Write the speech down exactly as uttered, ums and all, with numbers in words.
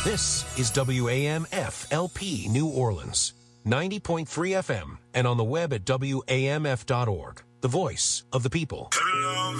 This is W A M F L P New Orleans, ninety point three F M, and on the web at W A M F dot org. The voice of the people.